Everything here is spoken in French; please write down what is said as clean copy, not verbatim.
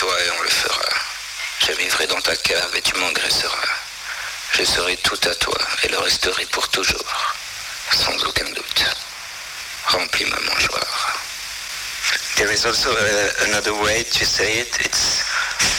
Ouais, on le fera. Je vivrai dans ta cave et tu m'engraisseras. Je serai tout à toi et le resterai pour toujours. Sans aucun doute. Remplis ma mangeoire. There is also another way to say it. It's